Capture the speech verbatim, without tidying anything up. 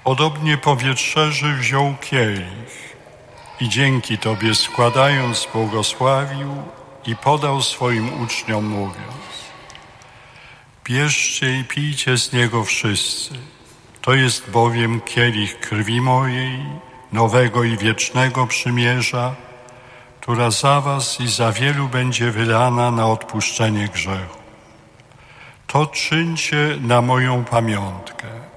Podobnie po wieczerzy wziął kielich i dzięki Tobie składając błogosławił i podał swoim uczniom mówiąc: bierzcie i pijcie z niego wszyscy. To jest bowiem kielich krwi mojej, nowego i wiecznego przymierza, która za was i za wielu będzie wylana na odpuszczenie grzechu. To czyńcie na moją pamiątkę.